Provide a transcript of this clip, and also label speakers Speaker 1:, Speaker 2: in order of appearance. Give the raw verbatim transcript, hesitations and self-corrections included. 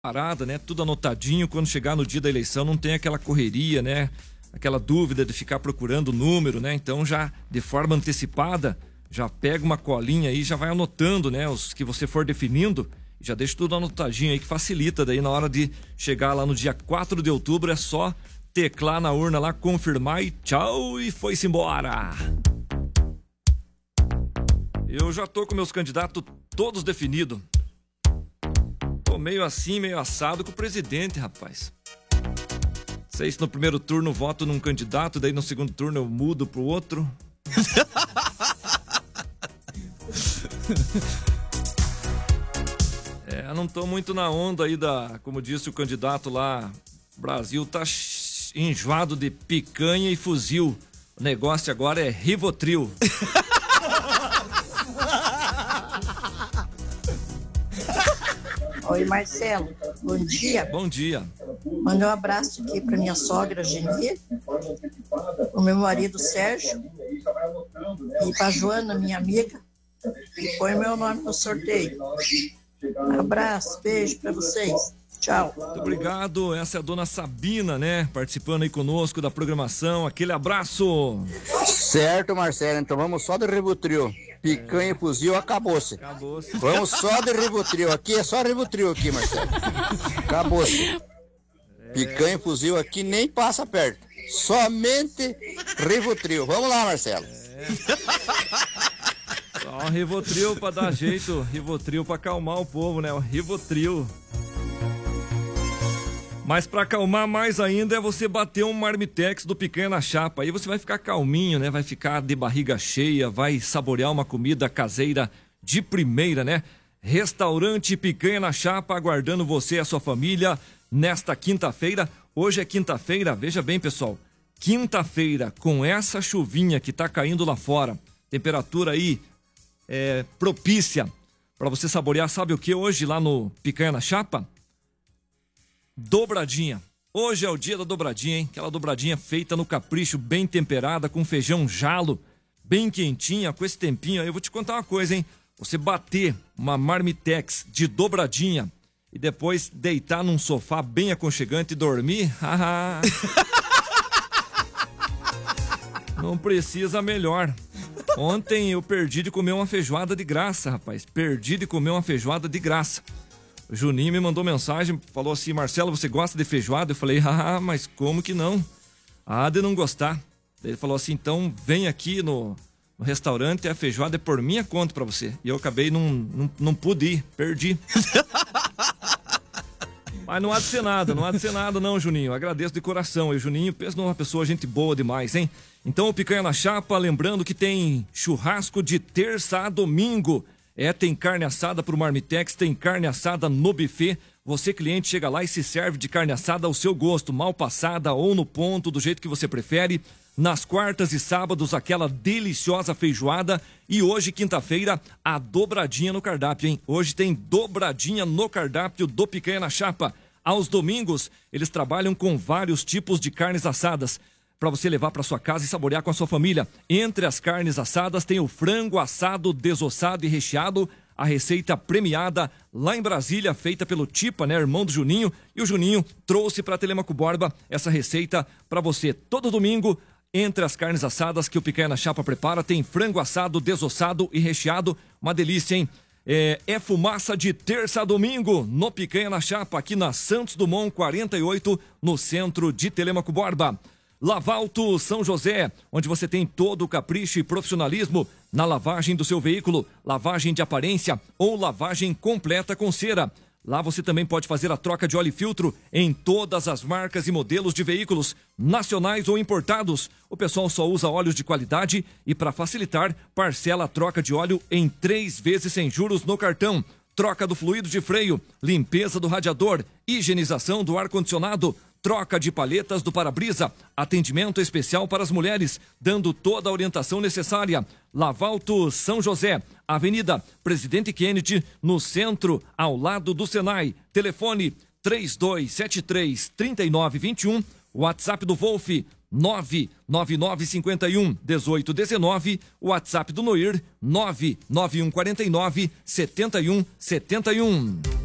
Speaker 1: Parada, né? Tudo anotadinho, quando chegar no dia da eleição não tem aquela correria, né? Aquela dúvida de ficar procurando o número, né? Então já de forma antecipada, já pega uma colinha aí, já vai anotando, né? Os que você for definindo, já deixa tudo anotadinho aí que facilita daí na hora de chegar lá no dia quatro de outubro, é só teclar na urna lá, confirmar e tchau, e foi-se embora. Eu já tô com meus candidatos todos definidos. Tô meio assim, meio assado com o presidente, rapaz. Sei se no primeiro turno voto num candidato, daí no segundo turno eu mudo pro outro. É, não tô muito na onda aí da, como disse o candidato lá, o Brasil tá enjoado de picanha e fuzil. O negócio agora é Rivotril.
Speaker 2: Oi, Marcelo, bom dia.
Speaker 1: Bom dia.
Speaker 2: Manda um abraço aqui para minha sogra, Geni, o meu marido, Sérgio, e para Joana, minha amiga, e põe meu nome no sorteio. Abraço, beijo para vocês. Tchau.
Speaker 1: Muito obrigado. Essa é a dona Sabina, né? Participando aí conosco da programação. Aquele abraço.
Speaker 3: Certo, Marcelo. Então vamos só de Rivotril. Picanha e fuzil, acabou-se.
Speaker 1: Acabou-se.
Speaker 3: Vamos só de Rivotril. Aqui é só Rivotril aqui, Marcelo. Acabou-se. É. Picanha e fuzil aqui nem passa perto. Somente Rivotril. Vamos lá, Marcelo. É.
Speaker 1: Só um Rivotril pra dar jeito. Rivotril pra acalmar o povo, né? O Rivotril. Mas pra acalmar mais ainda é você bater um marmitex do picanha na chapa. Aí você vai ficar calminho, né? Vai ficar de barriga cheia, vai saborear uma comida caseira de primeira, né? Restaurante Picanha na Chapa, aguardando você e a sua família nesta quinta-feira. Hoje é quinta-feira, veja bem, pessoal. Quinta-feira, com essa chuvinha que tá caindo lá fora. Temperatura aí é, propícia pra você saborear, sabe o que hoje lá no Picanha na Chapa? Dobradinha. Hoje é o dia da dobradinha, hein? Aquela dobradinha feita no capricho, bem temperada, com feijão jalo, bem quentinha, com esse tempinho aí. Eu vou te contar uma coisa, hein? Você bater uma marmitex de dobradinha e depois deitar num sofá bem aconchegante e dormir, não precisa melhor. Ontem eu perdi de comer uma feijoada de graça, rapaz. Perdi de comer uma feijoada de graça. O Juninho me mandou mensagem, falou assim: Marcelo, você gosta de feijoada? Eu falei: ah, mas como que não? Ah, de não gostar. Ele falou assim: então vem aqui no, no restaurante, a feijoada é por minha conta pra você. E eu acabei, não, não, não pude ir, perdi. Mas não há de ser nada, não há de ser nada não, Juninho. Agradeço de coração. E o Juninho, pensa numa pessoa, gente boa demais, hein? Então o Picanha na Chapa, lembrando que tem churrasco de terça a domingo. É, tem carne assada pro Marmitex, tem carne assada no buffet. Você, cliente, chega lá e se serve de carne assada ao seu gosto, mal passada ou no ponto, do jeito que você prefere. Nas quartas e sábados, aquela deliciosa feijoada. E hoje, quinta-feira, a dobradinha no cardápio, hein? Hoje tem dobradinha no cardápio do Picanha na Chapa. Aos domingos, eles trabalham com vários tipos de carnes assadas para você levar para sua casa e saborear com a sua família. Entre as carnes assadas tem o frango assado, desossado e recheado, a receita premiada lá em Brasília, feita pelo Tipa, né, irmão do Juninho, e o Juninho trouxe para Telemaco Borba essa receita para você. Todo domingo, entre as carnes assadas que o Picanha na Chapa prepara, tem frango assado, desossado e recheado, uma delícia, hein? É, é fumaça de terça a domingo no Picanha na Chapa, aqui na Santos Dumont quarenta e oito, no centro de Telemaco Borba. Lavalto São José, onde você tem todo o capricho e profissionalismo na lavagem do seu veículo, lavagem de aparência ou lavagem completa com cera. Lá você também pode fazer a troca de óleo e filtro em todas as marcas e modelos de veículos, nacionais ou importados. O pessoal só usa óleos de qualidade e, para facilitar, parcela a troca de óleo em três vezes sem juros no cartão. Troca do fluido de freio, limpeza do radiador, higienização do ar-condicionado, troca de palhetas do para-brisa, atendimento especial para as mulheres, dando toda a orientação necessária. Lavalto São José, Avenida Presidente Kennedy, no centro, ao lado do Senai. Telefone três dois sete três, três nove dois um, WhatsApp do Wolf nove nove nove cinco um um oito um nove, WhatsApp do Noir nove nove um quatro nove sete um sete um.